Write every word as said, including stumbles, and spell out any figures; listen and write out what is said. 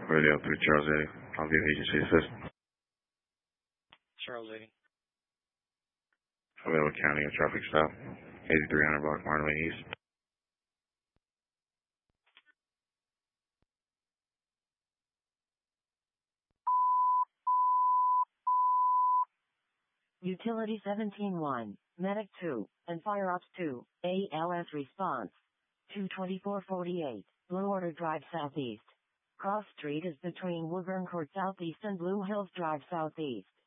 Radio three Charles eighty. I'll give agency assist. Charles eighty. Available county and traffic stop. eighty-three hundred block Martin Lane East. Utility seventeen one, Medic two, and Fire Ops two, A L S response. two twenty-four forty-eight, Blue Order Drive Southeast. Cross Street is between Woodburn Court Southeast and Blue Hills Drive Southeast.